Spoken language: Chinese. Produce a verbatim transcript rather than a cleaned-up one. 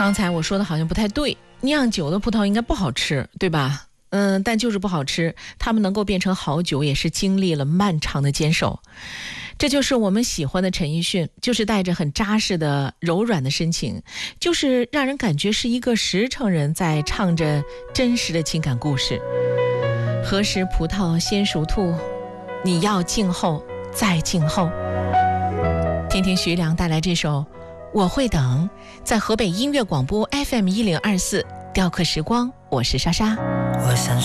刚才我说的好像不太对，酿酒的葡萄应该不好吃，对吧？嗯，但就是不好吃，它们能够变成好酒，也是经历了漫长的坚守。这就是我们喜欢的陈奕迅，就是带着很扎实的柔软的深情，就是让人感觉是一个实诚人在唱着真实的情感故事。何时葡萄先熟透，你要静候再静候。听听徐良带来这首我会等，在河北音乐广播 F M 一零二四雕刻时光，我是莎莎。 我想